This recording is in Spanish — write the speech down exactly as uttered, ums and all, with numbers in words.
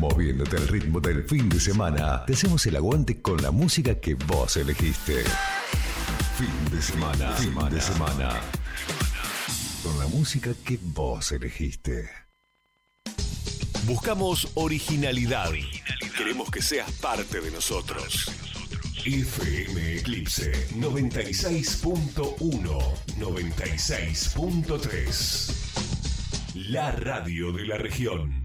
Moviéndote al ritmo del fin de semana, te hacemos el aguante con la música que vos elegiste. Fin de semana, fin de semana. Con la música que vos elegiste. Buscamos originalidad. originalidad. Queremos que seas parte de nosotros. F M Eclipse noventa y seis punto uno, noventa y seis punto tres. La radio de la región.